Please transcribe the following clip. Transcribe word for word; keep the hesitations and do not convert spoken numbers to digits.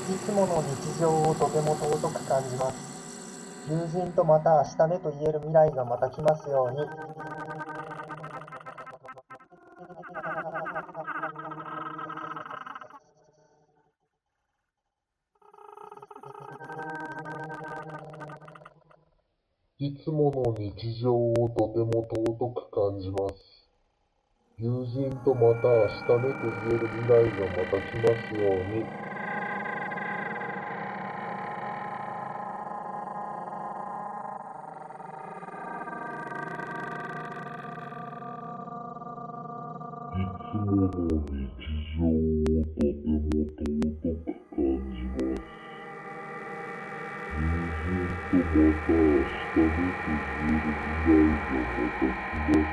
いつもの日常をとても尊く感じます。友人とまた明日ねと言える未来がまた来ますように。 いつもの日常をとても尊く感じます。友人とまた明日ねと言える未来がまた来ますように。いつもの日常をとても尊く感じます。友人とまた明日ねと言える未来がまた来ます